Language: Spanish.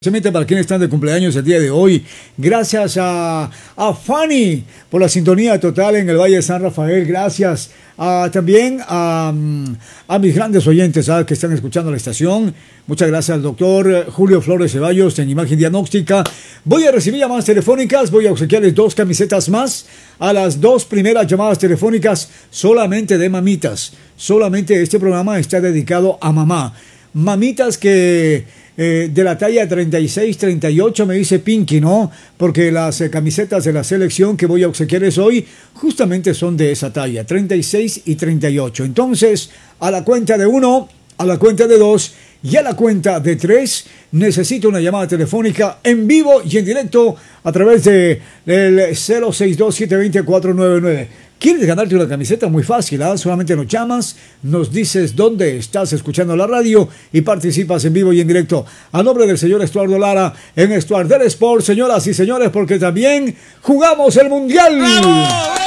Especialmente para quienes están de cumpleaños el día de hoy. Gracias a Fanny por la sintonía total en el Valle de San Rafael. Gracias también a mis grandes oyentes que están escuchando la estación. Muchas gracias al doctor Julio Flores Ceballos en Imagen Diagnóstica. Voy a recibir llamadas telefónicas. Voy a obsequiarles 2 camisetas más a las 2 primeras llamadas telefónicas solamente de mamitas. Solamente este programa está dedicado a mamá. Mamitas que... de la talla 36-38 me dice Pinky, ¿no? Porque las camisetas de la selección que voy a obsequiarles hoy justamente son de esa talla, 36 y 38. Entonces, a la cuenta de 1, a la cuenta de 2 y a la cuenta de 3, necesito una llamada telefónica en vivo y en directo a través del 062-720-499. ¿Quieres ganarte una camiseta? Muy fácil, solamente nos llamas, nos dices dónde estás escuchando la radio y participas en vivo y en directo. A nombre del señor Estuardo Lara en Estuardo Sport, señoras y señores, porque también jugamos el Mundial. ¡Bravo!